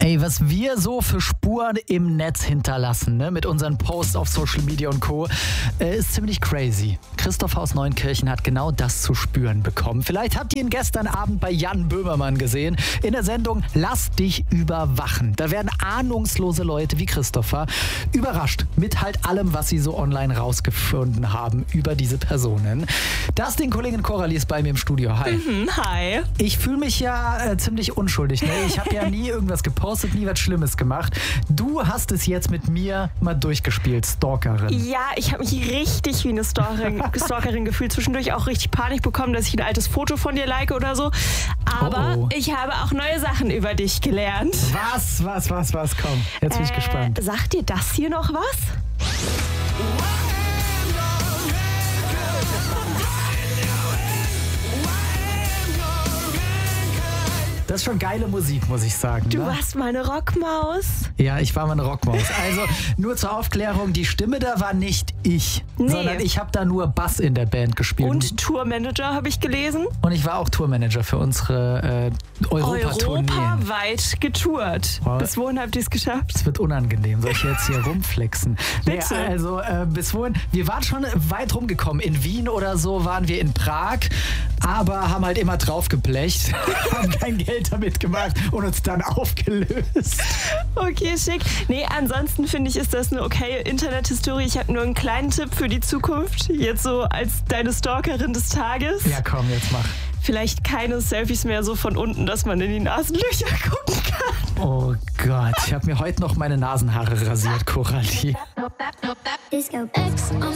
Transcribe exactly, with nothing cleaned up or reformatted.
Ey, was wir so für Spuren im Netz hinterlassen, ne, mit unseren Posts auf Social Media und Co., äh, ist ziemlich crazy. Christoph aus Neunkirchen hat genau das zu spüren bekommen. Vielleicht habt ihr ihn gestern Abend bei Jan Böhmermann gesehen, in der Sendung Lass dich überwachen. Da werden ahnungslose Leute wie Christopher überrascht mit halt allem, was sie so online rausgefunden haben über diese Personen. Das Ding, Kollegin Coralie ist bei mir im Studio. Hi. Mhm, hi. Ich fühle mich ja äh, ziemlich unschuldig. Ne? Ich habe ja nie irgendwas gepostet, nie was Schlimmes gemacht. Du hast es jetzt mit mir mal durchgespielt, Stalkerin. Ja, ich habe mich richtig wie eine Stalkerin, Stalkerin gefühlt. Zwischendurch auch richtig Panik bekommen, dass ich ein altes Foto von dir like oder so. Aber Oh, oh. ich habe auch neue Sachen über dich gelernt. Was, was, was, was? Komm, jetzt bin ich Äh, gespannt. Sagt dir das hier noch was? Das ist schon geile Musik, muss ich sagen. Du ne? warst mal eine Rockmaus. Ja, ich war mal eine Rockmaus. Also nur zur Aufklärung, die Stimme da war nicht ich, Nee. sondern ich habe da nur Bass in der Band gespielt. Und Tourmanager habe ich gelesen. Und ich war auch Tourmanager für unsere äh, Europa-Tourneen. Europaweit getourt. Wow. Bis wohin habt ihr es geschafft? Es wird unangenehm, soll ich jetzt hier rumflexen? Nee, Bitte. also äh, bis wohin? Wir waren schon weit rumgekommen. In Wien oder so waren wir in Prag, aber haben halt immer draufgeblecht, haben kein Geld damit gemacht und uns dann aufgelöst. Okay, schick. Nee, ansonsten finde ich, ist das eine okaye Internethistorie. Ich habe nur einen kleinen Tipp für die Zukunft. Jetzt so als deine Stalkerin des Tages. Ja, komm, jetzt mach. Vielleicht keine Selfies mehr so von unten, dass man in die Nasenlöcher gucken kann. Oh Gott, ich habe mir heute noch meine Nasenhaare rasiert, Coralie. Disco X on